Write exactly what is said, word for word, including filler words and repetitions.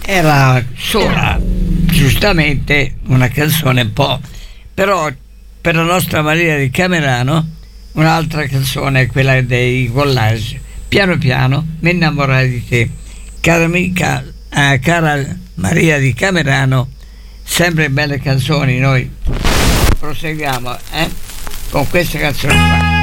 era sola, giustamente una canzone un po', però per la nostra Maria di Camerano un'altra canzone è quella dei Collage, Piano piano mi innamorai di te. Cara amica, eh, cara Maria di Camerano, sempre belle canzoni, noi proseguiamo eh, con questa canzone qua.